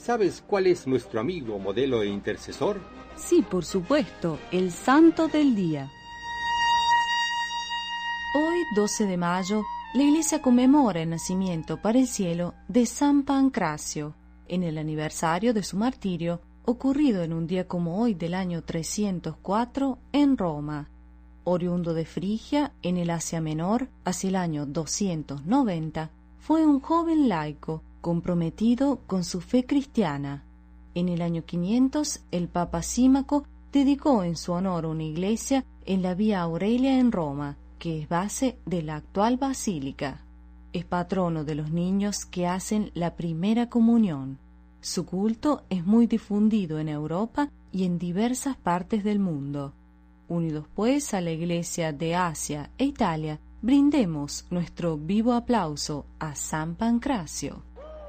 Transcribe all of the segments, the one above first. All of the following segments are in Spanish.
¿Sabes cuál es nuestro amigo, modelo e intercesor? Sí, por supuesto, el santo del día. Hoy, 12 de mayo, la Iglesia conmemora el nacimiento para el cielo de San Pancracio, en el aniversario de su martirio, ocurrido en un día como hoy del año 304 en Roma. Oriundo de Frigia, en el Asia Menor, hacia el año 290, fue un joven laico comprometido con su fe cristiana. En el año 500, el Papa Símaco dedicó en su honor una iglesia en la Vía Aurelia en Roma, que es base de la actual basílica. Es patrono de los niños que hacen la primera comunión. Su culto es muy difundido en Europa y en diversas partes del mundo. Unidos pues a la Iglesia de Asia e Italia, brindemos nuestro vivo aplauso a San Pancracio.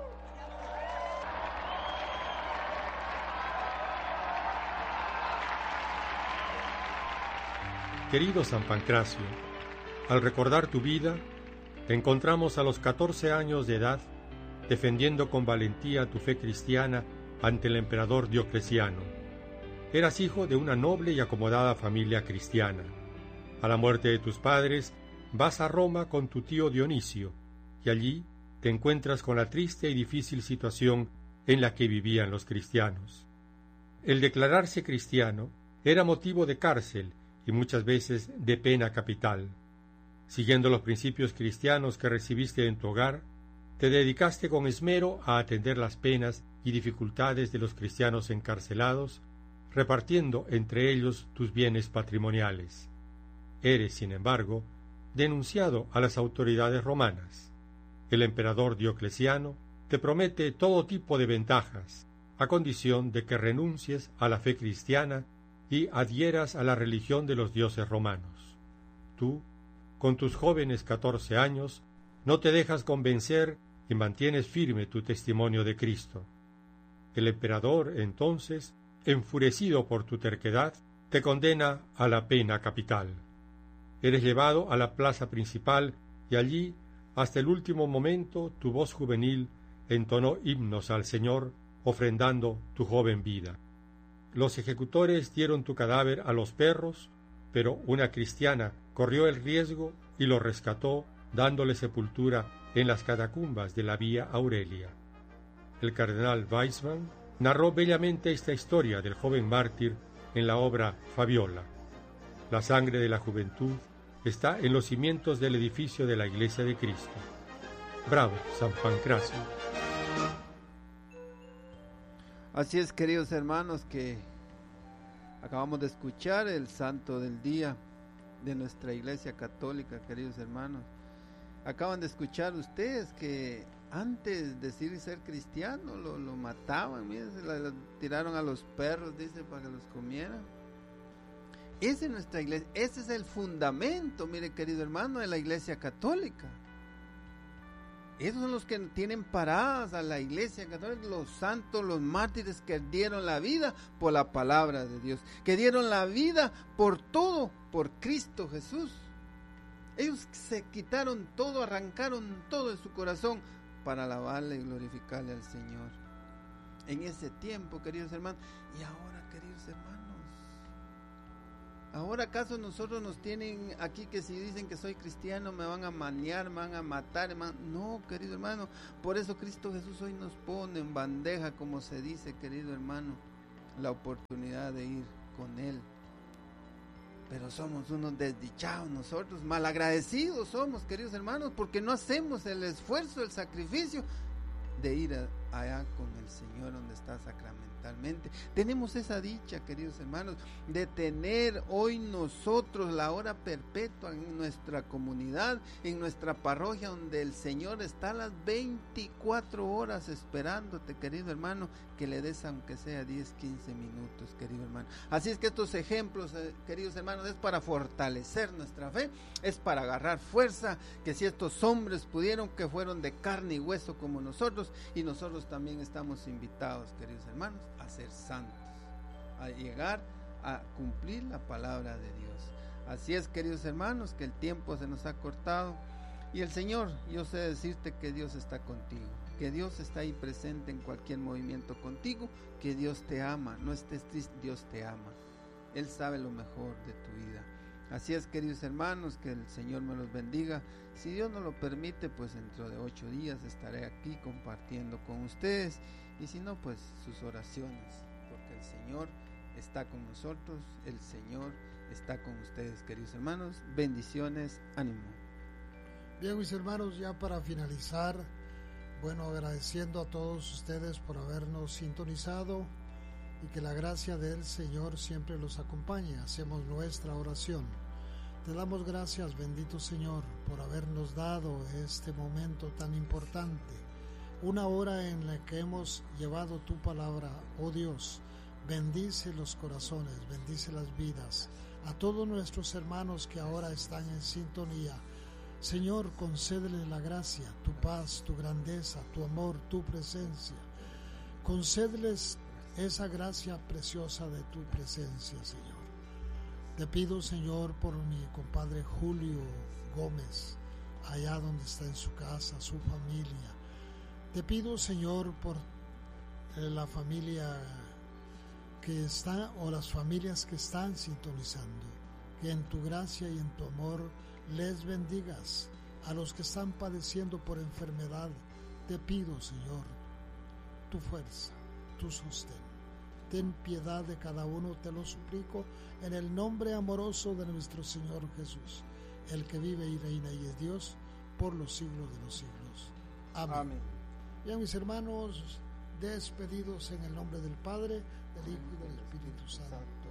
Querido San Pancracio, al recordar tu vida, te encontramos a los 14 años de edad defendiendo con valentía tu fe cristiana ante el emperador Diocleciano. Eras hijo de una noble y acomodada familia cristiana. A la muerte de tus padres, vas a Roma con tu tío Dionisio, y allí te encuentras con la triste y difícil situación en la que vivían los cristianos. El declararse cristiano era motivo de cárcel y muchas veces de pena capital. Siguiendo los principios cristianos que recibiste en tu hogar, te dedicaste con esmero a atender las penas y dificultades de los cristianos encarcelados, repartiendo entre ellos tus bienes patrimoniales. Eres, sin embargo, denunciado a las autoridades romanas. El emperador Diocleciano te promete todo tipo de ventajas, a condición de que renuncies a la fe cristiana y adhieras a la religión de los dioses romanos. Tú, con tus jóvenes 14 años, no te dejas convencer y mantienes firme tu testimonio de Cristo. El emperador, entonces, enfurecido por tu terquedad, te condena a la pena capital. Eres llevado a la plaza principal y allí, hasta el último momento, tu voz juvenil entonó himnos al Señor, ofrendando tu joven vida. Los ejecutores dieron tu cadáver a los perros, pero una cristiana corrió el riesgo y lo rescató, dándole sepultura en las catacumbas de la Vía Aurelia. El cardenal Weissman narró bellamente esta historia del joven mártir en la obra Fabiola. La sangre de la juventud está en los cimientos del edificio de la Iglesia de Cristo. Bravo, San Pancracio. Así es, queridos hermanos, que acabamos de escuchar el santo del día de nuestra Iglesia Católica, queridos hermanos. Acaban de escuchar ustedes que antes de decir ser cristiano lo mataban, miren, lo tiraron a los perros, dice, para que los comieran. Esa es nuestra iglesia, ese es el fundamento, mire, querido hermano, de la Iglesia Católica. Esos son los que tienen paradas a la Iglesia Católica, los santos, los mártires que dieron la vida por la palabra de Dios, que dieron la vida por todo, por Cristo Jesús. Ellos se quitaron todo, arrancaron todo de su corazón para alabarle y glorificarle al Señor. En ese tiempo, queridos hermanos, y ahora, queridos hermanos, ¿ahora acaso nosotros nos tienen aquí que si dicen que soy cristiano me van a maniar, me van a matar, hermano? No, querido hermano, por eso Cristo Jesús hoy nos pone en bandeja, como se dice, querido hermano, la oportunidad de ir con Él. Pero somos unos desdichados nosotros, malagradecidos somos, queridos hermanos, porque no hacemos el esfuerzo, el sacrificio de ir allá con el Señor donde está sacramentalmente. Tenemos esa dicha, queridos hermanos, de tener hoy nosotros la hora perpetua en nuestra comunidad, en nuestra parroquia, donde el Señor está a las 24 horas esperándote, querido hermano, que le des aunque sea 10, 15 minutos, querido hermano. Así es que estos ejemplos, queridos hermanos, es para fortalecer nuestra fe, es para agarrar fuerza, que si estos hombres pudieron, que fueron de carne y hueso como nosotros, y nosotros también estamos invitados, queridos hermanos, a ser santos, a llegar a cumplir la palabra de Dios. Así es, queridos hermanos, que el tiempo se nos ha cortado, y el Señor, yo sé decirte que Dios está contigo. que Dios está ahí presente en cualquier movimiento contigo, que Dios te ama, no estés triste, Dios te ama. Él sabe lo mejor de tu vida. Así es, queridos hermanos, que el Señor me los bendiga. Si Dios nos lo permite, pues dentro de 8 días estaré aquí compartiendo con ustedes. Y si no, pues sus oraciones, porque el Señor está con nosotros, el Señor está con ustedes, queridos hermanos. Bendiciones, ánimo. Bien, mis hermanos, ya para finalizar, bueno, agradeciendo a todos ustedes por habernos sintonizado y que la gracia del Señor siempre los acompañe. Hacemos nuestra oración. Te damos gracias, bendito Señor, por habernos dado este momento tan importante, una hora en la que hemos llevado tu palabra. Oh Dios, bendice los corazones, bendice las vidas, a todos nuestros hermanos que ahora están en sintonía. Señor, concédele la gracia, tu paz, tu grandeza, tu amor, tu presencia. Concédeles esa gracia preciosa de tu presencia, Señor. Te pido, Señor, por mi compadre Julio Gómez, allá donde está en su casa, su familia. Te pido, Señor, por la familia que está o las familias que están sintonizando, que en tu gracia y en tu amor les bendigas. A los que están padeciendo por enfermedad, te pido, Señor, tu fuerza, tu sostén. Ten piedad de cada uno, te lo suplico, en el nombre amoroso de nuestro Señor Jesús, el que vive y reina y es Dios por los siglos de los siglos. Amén. Amén. Bien, mis hermanos, despedidos en el nombre del Padre, del Hijo y del Espíritu Santo.